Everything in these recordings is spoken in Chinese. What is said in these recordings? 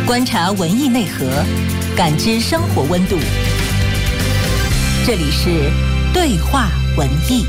观察文艺内核，感知生活温度。这里是对话文艺。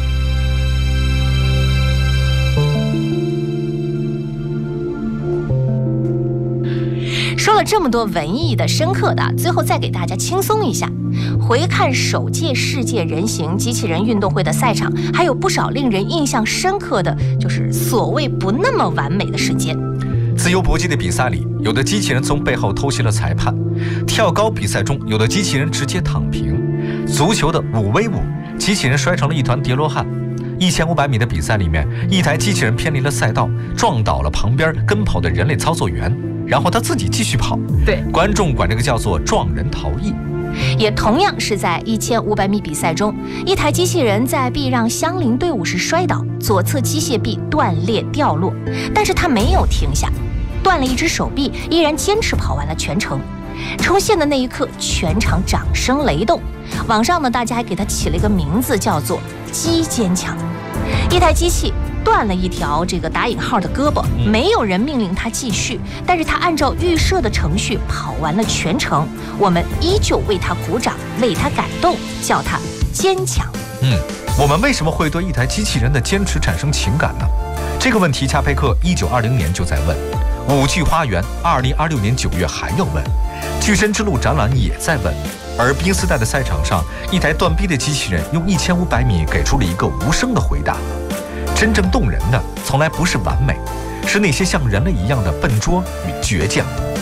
说了这么多文艺的、深刻的，最后再给大家轻松一下。回看首届世界人形机器人运动会的赛场，还有不少令人印象深刻的，就是所谓不那么完美的瞬间。 自由搏击的比赛里，有的机器人从背后偷袭了裁判；跳高比赛中，有的机器人直接躺平；足球的5v5，机器人摔成了一团叠罗汉；1500米的比赛里面，一台机器人偏离了赛道，撞倒了旁边跟跑的人类操作员，然后他自己继续跑。 对， 观众管这个叫做撞人逃逸。 也同样是在1500米比赛中，一台机器人在避让相邻队伍时摔倒，左侧机械臂断裂掉落，但是他没有停下，断了一只手臂，依然坚持跑完了全程。冲线的那一刻，全场掌声雷动。网上呢，大家还给他起了一个名字，叫做“机坚强”。一台机器断了一条这个打引号的胳膊，没有人命令他继续，但是他按照预设的程序跑完了全程。我们依旧为他鼓掌，为他感动，叫他坚强。 我们为什么会对一台机器人的坚持产生情感呢？这个问题，恰佩克1920年就在问，舞剧花园2026年9月还要问，巨身之路展览也在问。而宾斯代的赛场上，一台断臂的机器人用1500米给出了一个无声的回答。真正动人的从来不是完美，是那些像人类一样的笨拙与倔强。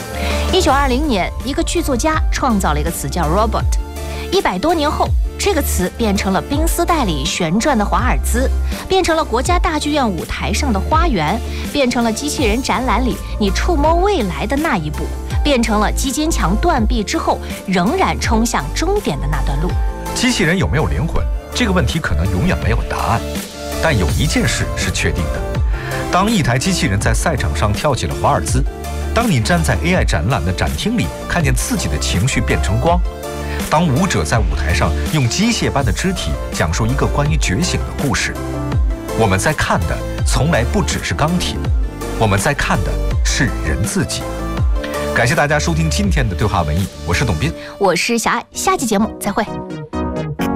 1920年，一个剧作家创造了一个词叫 robot。100多年后，这个词变成了宾斯代里旋转的华尔兹，变成了国家大剧院舞台上的花园，变成了机器人展览里你触摸未来的那一步，变成了机坚强断臂之后仍然冲向终点的那段路。 机器人有没有灵魂？这个问题可能永远没有答案，但有一件事是确定的：当一台机器人在赛场上跳起了华尔兹，当你站在 AI 展览的展厅里看见自己的情绪变成光，当舞者在舞台上用机械般的肢体讲述一个关于觉醒的故事，我们在看的从来不只是钢铁，我们在看的是人自己。感谢大家收听今天的对话文艺，我是董斌， 我是小爱，下期节目再会。